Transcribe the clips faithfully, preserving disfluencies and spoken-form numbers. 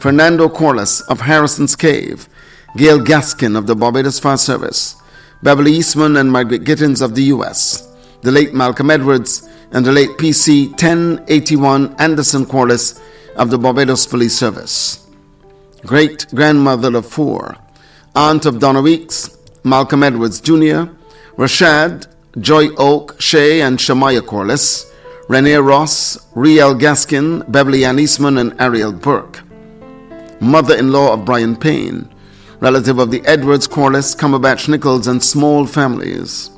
Fernando Corliss of Harrison's Cave, Gail Gaskin of the Barbados Fire Service, Beverly Eastman and Margaret Gittins of the U S, the late Malcolm Edwards, and the late P C ten eighty-one Anderson Corliss of the Barbados Police Service. Great-grandmother of four, aunt of Donna Weeks, Malcolm Edwards Junior, Rashad, Joy Oak, Shay and Shamaya Corliss, Renee Ross, Riel Gaskin, Beverly Ann Eastman, and Ariel Burke. Mother-in-law of Brian Payne, relative of the Edwards, Corliss, Cumberbatch, Nichols, and Small families.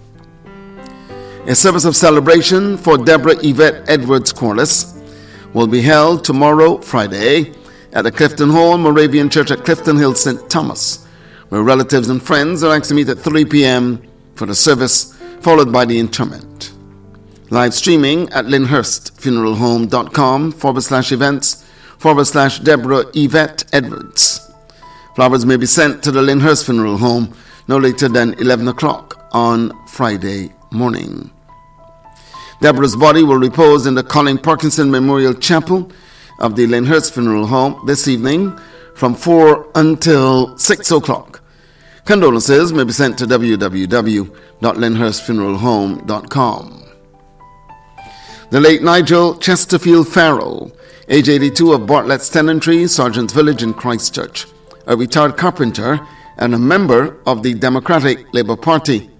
A service of celebration for Deborah Yvette Edwards Corliss will be held tomorrow, Friday, at the Clifton Hall Moravian Church at Clifton Hill, Saint Thomas, where relatives and friends are asked to meet at three p.m. for the service, followed by the interment. Live streaming at lyndhurstfuneralhome.com forward slash events forward slash Deborah Yvette Edwards. Flowers may be sent to the Lyndhurst Funeral Home no later than eleven o'clock on Friday morning. Deborah's body will repose in the Colin Parkinson Memorial Chapel of the Lyndhurst Funeral Home this evening from four until six o'clock. Condolences may be sent to w w w dot lyndhurst funeral home dot com. The late Nigel Chesterfield Farrell, age eighty-two, of Bartlett's Tenantry, Sergeant's Village in Christchurch, a retired carpenter and a member of the Democratic Labour Party.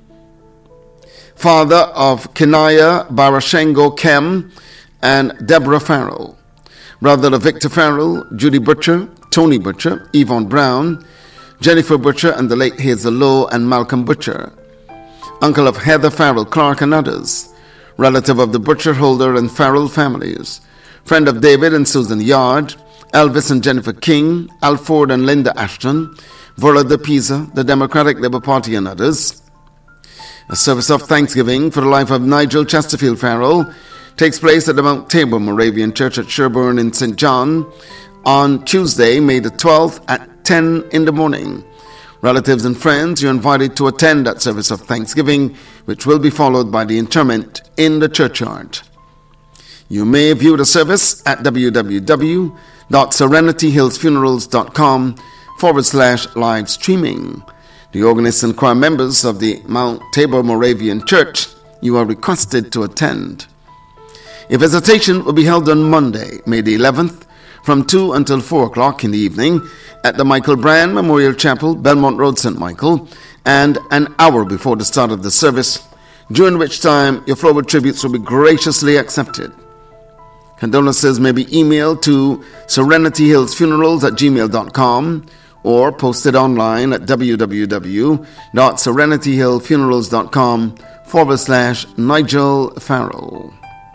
Father of Kinaya Barashengo Kem and Deborah Farrell. Brother of Victor Farrell, Judy Butcher, Tony Butcher, Yvonne Brown, Jennifer Butcher, and the late Hazel Lowe and Malcolm Butcher. Uncle of Heather Farrell Clark and others. Relative of the Butcher, Holder, and Farrell families. Friend of David and Susan Yard, Elvis and Jennifer King, Alford and Linda Ashton, Vola de Pisa, the Democratic Labour Party, and others. A service of thanksgiving for the life of Nigel Chesterfield Farrell takes place at the Mount Tabor Moravian Church at Sherborne in Saint John on Tuesday, May the twelfth at ten in the morning. Relatives and friends, you're invited to attend that service of thanksgiving, which will be followed by the interment in the churchyard. You may view the service at w w w dot serenity hills funerals dot com forward slash live streaming. The organists and choir members of the Mount Tabor Moravian Church, you are requested to attend. A visitation will be held on Monday, May the eleventh, from two until four o'clock in the evening at the Michael Brand Memorial Chapel, Belmont Road, Saint Michael, and an hour before the start of the service, during which time your flower tributes will be graciously accepted. Condolences may be emailed to serenityhillsfunerals at gmail dot com or posted online at w w w dot serenityhillfunerals dot com forward slash Nigel Farrell.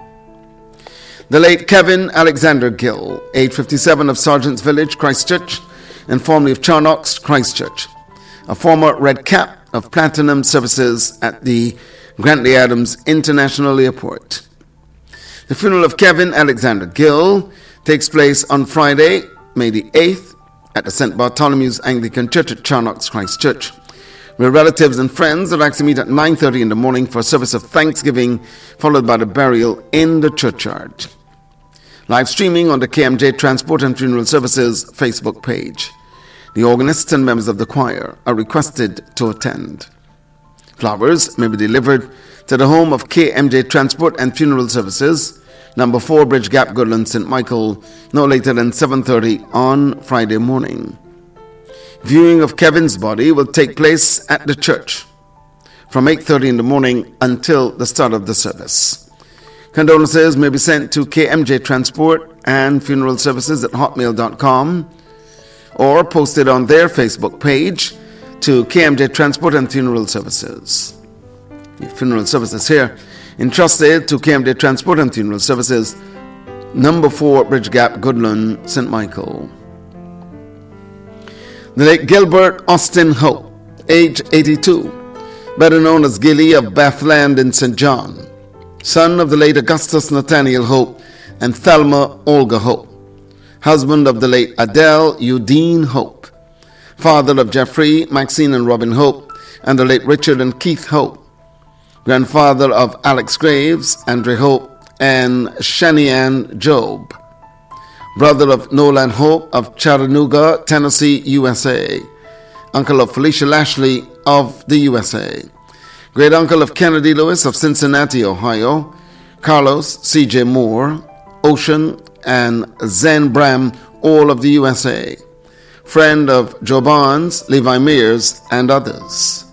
The late Kevin Alexander Gill, age fifty-seven, of Sergeant's Village, Christchurch, and formerly of Charnox, Christchurch, a former Red Cap of Platinum Services at the Grantley Adams International Airport. The funeral of Kevin Alexander Gill takes place on Friday, May the eighth, at the Saint Bartholomew's Anglican Church at Charnox, Christchurch, where relatives and friends are asked to meet at nine thirty in the morning for a service of thanksgiving, followed by the burial in the churchyard. Live streaming on the K M J Transport and Funeral Services Facebook page. The organists and members of the choir are requested to attend. Flowers may be delivered to the home of K M J Transport and Funeral Services, number four Bridge Gap, Goodland, Saint Michael, no later than seven thirty on Friday morning. Viewing of Kevin's body will take place at the church from eight thirty in the morning until the start of the service. Condolences may be sent to K M J Transport and Funeral Services at hotmail dot com or posted on their Facebook page to K M J Transport and Funeral Services. The funeral services here entrusted to K M J Transport and Funeral Services, number four Bridge Gap, Goodland, Saint Michael. The late Gilbert Austin Hope, age eighty-two, better known as Gilly of Bathland in Saint John, son of the late Augustus Nathaniel Hope and Thelma Olga Hope, husband of the late Adele Udine Hope, father of Jeffrey, Maxine and Robin Hope, and the late Richard and Keith Hope, grandfather of Alex Graves, Andre Hope, and Shani Ann Job. brother of Nolan Hope of Chattanooga, Tennessee, U S A, uncle of Felicia Lashley of the U S A, great uncle of Kennedy Lewis of Cincinnati, Ohio, Carlos C J Moore, Ocean, and Zen Bram, all of the U S A, friend of Joe Barnes, Levi Mears, and others.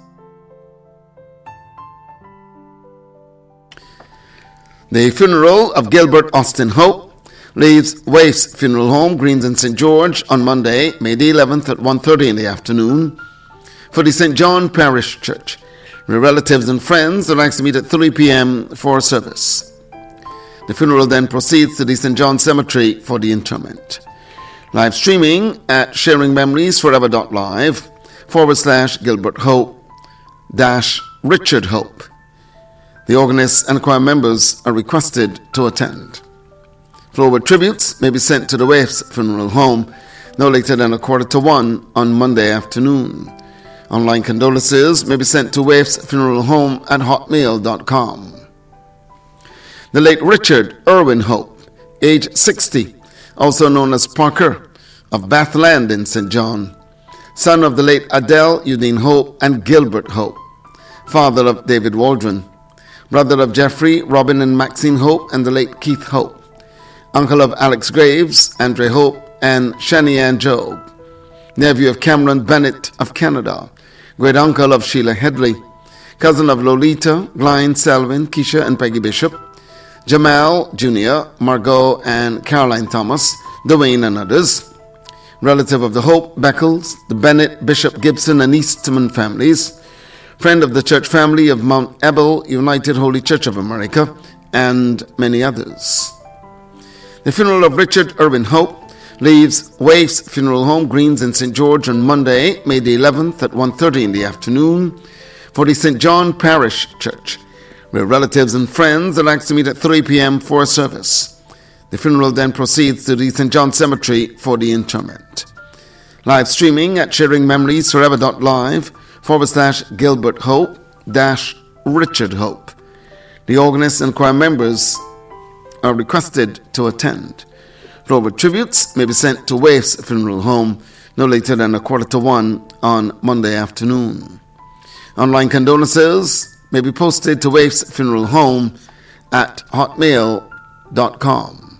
The funeral of Gilbert Austin Hope leaves Waif's Funeral Home, Greens and Saint George, on Monday, May the eleventh at one thirty in the afternoon for the Saint John Parish Church, where relatives and friends are asked to meet at three p.m. for a service. The funeral then proceeds to the Saint John Cemetery for the interment. Live streaming at sharing memories forever.live forward slash Gilbert Hope dash Richard Hope. The organist and choir members are requested to attend. Flower tributes may be sent to the Waif's Funeral Home no later than a quarter to one on Monday afternoon. Online condolences may be sent to Waif's Funeral Home at hotmail dot com. The late Richard Irwin Hope, age sixty, also known as Parker, of Bathland in Saint John, son of the late Adele Udine Hope and Gilbert Hope, father of David Waldron, brother of Jeffrey, Robin, and Maxine Hope, and the late Keith Hope, uncle of Alex Graves, Andre Hope, and Shani Ann Job, nephew of Cameron Bennett of Canada, great uncle of Sheila Headley, cousin of Lolita, Glyne, Selvin, Keisha, and Peggy Bishop, Jamal Junior, Margot, and Caroline Thomas, Dwayne, and others, relative of the Hope, Beckles, the Bennett, Bishop, Gibson, and Eastman families, friend of the church family of Mount Ebel United Holy Church of America, and many others. The funeral of Richard Irwin Hope leaves Waif's Funeral Home, Greens and Saint George, on Monday, May the eleventh at one thirty in the afternoon for the Saint John Parish Church, where relatives and friends are asked to meet at three p.m. for a service. The funeral then proceeds to the Saint John Cemetery for the interment. Live streaming at sharingmemoriesforever.live forward slash Gilbert Hope dash Richard Hope. The organist and choir members are requested to attend. Flower tributes may be sent to Waif's Funeral Home no later than a quarter to one on Monday afternoon. Online condolences may be posted to Waif's Funeral Home at hotmail dot com.